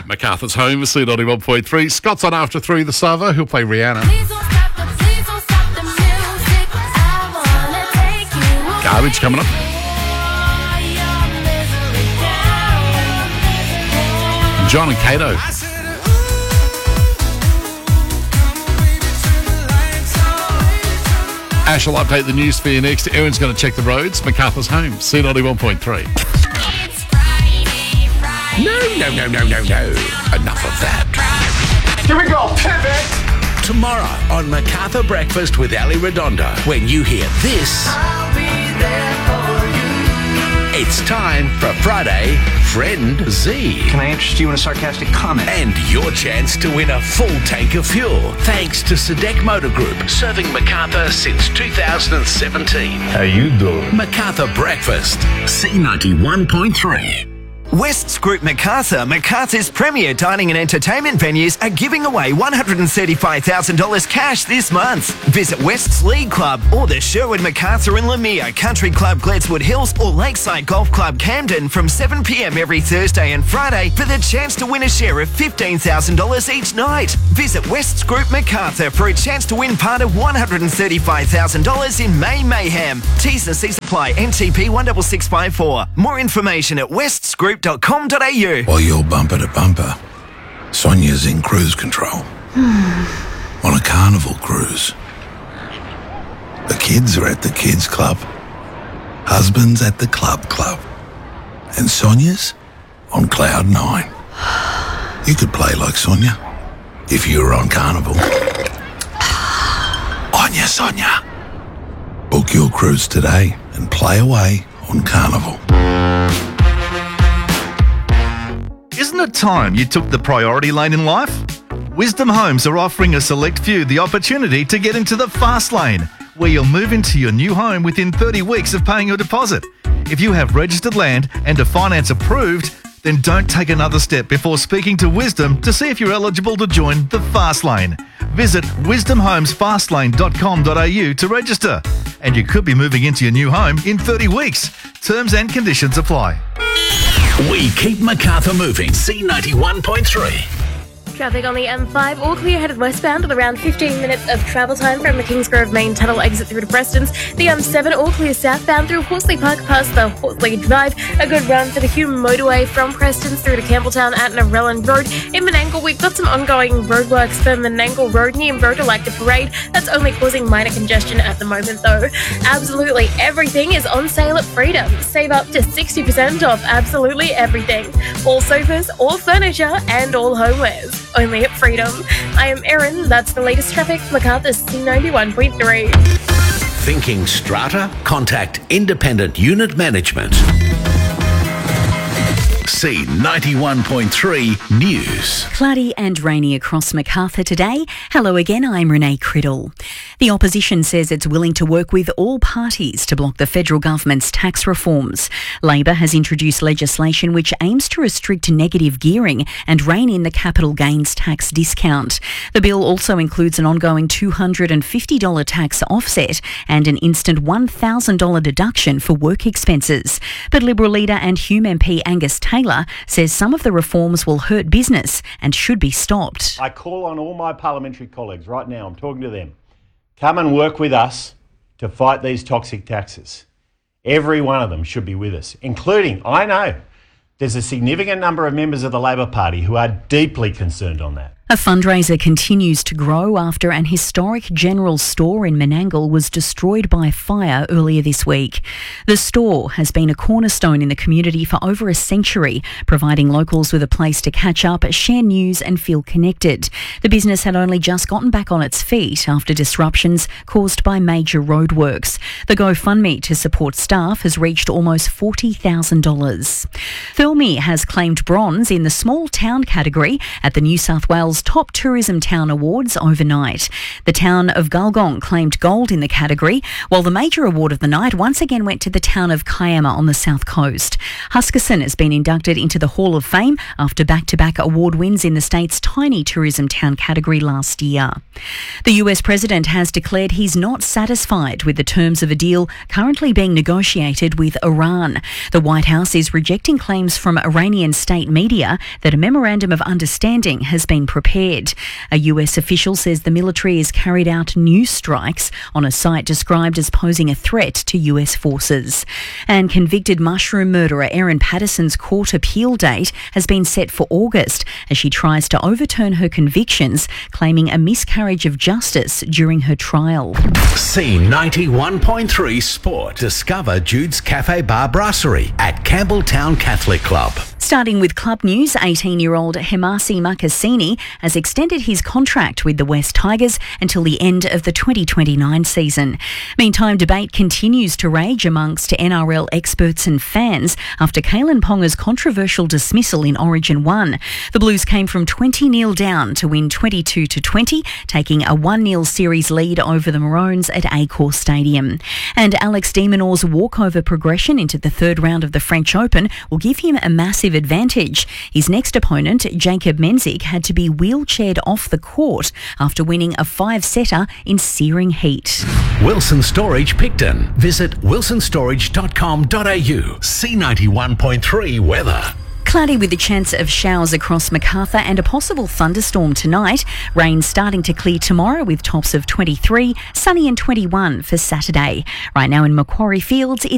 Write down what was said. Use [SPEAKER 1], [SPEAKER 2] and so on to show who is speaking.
[SPEAKER 1] MacArthur's home, C91.3. Scott's on after 3 the Savo. He'll play Rihanna. Garbage coming up. John and Kato. Ash will update the news for you next. Erin's going to check the roads. MacArthur's home, C91.3.
[SPEAKER 2] No. Enough of that.
[SPEAKER 3] Here we go, pivot.
[SPEAKER 2] Tomorrow on MacArthur Breakfast with Ali Redondo. When you hear this,
[SPEAKER 3] I'll be there for you.
[SPEAKER 2] it's time for Friday Friend Z.
[SPEAKER 4] Can I interest you in a sarcastic comment?
[SPEAKER 2] And your chance to win a full tank of fuel. Thanks to Sedec Motor Group, serving MacArthur since 2017.
[SPEAKER 4] How you doing?
[SPEAKER 2] MacArthur Breakfast, C91.3.
[SPEAKER 5] West's Group Macarthur's premier dining and entertainment venues are giving away $135,000 cash this month. Visit West's League Club or the Sherwood Macarthur and Lamia Country Club Gledswood Hills or Lakeside Golf Club Camden from 7 p.m. every Thursday and Friday for the chance to win a share of $15,000 each night. Visit West's Group Macarthur for a chance to win part of $135,000 in May Mayhem. T's and C's apply. NTP 16654. More information at westsgroup.com.au.
[SPEAKER 6] While you're bumper to bumper, Sonia's in cruise control. On a carnival cruise. The kids are at the kids club. Husband's at the club. And Sonia's on cloud 9. You could play like Sonia if you were on carnival. On ya, Sonia. Book your cruise today and play away on carnival.
[SPEAKER 7] Isn't it time you took the priority lane in life? Wisdom Homes are offering a select few the opportunity to get into the fast lane, where you'll move into your new home within 30 weeks of paying your deposit. If you have registered land and a finance approved, then don't take another step before speaking to Wisdom to see if you're eligible to join the fast lane. Visit wisdomhomesfastlane.com.au to register, and you could be moving into your new home in 30 weeks. Terms and conditions apply.
[SPEAKER 2] We keep MacArthur moving. C91.3.
[SPEAKER 8] Traffic on the M5, all clear headed westbound with around 15 minutes of travel time from the Kingsgrove main tunnel exit through to Preston's. The M7, all clear southbound through Horsley Park past the Horsley Drive. A good run for the Hume motorway from Preston's through to Campbelltown at Narellan Road. In Menangle, we've got some ongoing roadworks for Menangle Road near Rhodolacta Parade. That's only causing minor congestion at the moment though. Absolutely everything is on sale at Freedom. Save up to 60% off absolutely everything. All sofas, all furniture and all homewares. Only at Freedom. I am Erin. That's the latest traffic. MacArthur's C91.3.
[SPEAKER 2] Thinking strata? Contact Independent Unit Management. C91.3 News.
[SPEAKER 9] Cloudy and rainy across MacArthur today. Hello again, I'm Renee Criddle. The opposition says it's willing to work with all parties to block the federal government's tax reforms. Labor has introduced legislation which aims to restrict negative gearing and rein in the capital gains tax discount. The bill also includes an ongoing $250 tax offset and an instant $1,000 deduction for work expenses. But Liberal leader and Hume MP Angus Taylor says some of the reforms will hurt business and should be stopped.
[SPEAKER 10] I call on all my parliamentary colleagues right now, I'm talking to them, come and work with us to fight these toxic taxes. Every one of them should be with us, including, I know, there's a significant number of members of the Labor Party who are deeply concerned on that.
[SPEAKER 9] A fundraiser continues to grow after an historic general store in Menangle was destroyed by fire earlier this week. The store has been a cornerstone in the community for over a century, providing locals with a place to catch up, share news and feel connected. The business had only just gotten back on its feet after disruptions caused by major roadworks. The GoFundMe to support staff has reached almost $40,000. Thirlmere has claimed bronze in the small town category at the New South Wales Nepal's top tourism town awards overnight. The town of Galgong claimed gold in the category, while the major award of the night once again went to the town of Kiama on the south coast. Huskisson has been inducted into the Hall of Fame after back-to-back award wins in the state's tiny tourism town category last year. The US president has declared he's not satisfied with the terms of a deal currently being negotiated with Iran. The White House is rejecting claims from Iranian state media that a memorandum of understanding has been prepared. A US official says the military has carried out new strikes on a site described as posing a threat to US forces. And convicted mushroom murderer Erin Patterson's court appeal date has been set for August as she tries to overturn her convictions, claiming a miscarriage of justice during her trial.
[SPEAKER 2] C91.3 Sport. Discover Jude's Cafe Bar Brasserie at Campbelltown Catholic Club.
[SPEAKER 9] Starting with club news, 18-year-old Hemasi Makasini has extended his contract with the West Tigers until the end of the 2029 season. Meantime, debate continues to rage amongst NRL experts and fans after Kalen Ponga's controversial dismissal in Origin 1. The Blues came from 20-0 down to win 22-20, taking a 1-0 series lead over the Maroons at Accor Stadium. And Alex de Minaur's walkover progression into the third round of the French Open will give him a massive advantage. His next opponent, Jacob Menzik, had to be wheelchaired off the court after winning a 5-setter in searing heat.
[SPEAKER 2] Wilson Storage Picton. Visit wilsonstorage.com.au. C91.3 weather.
[SPEAKER 9] Cloudy with a chance of showers across Macarthur and a possible thunderstorm tonight. Rain starting to clear tomorrow with tops of 23, sunny and 21 for Saturday. Right now in Macquarie Fields, it's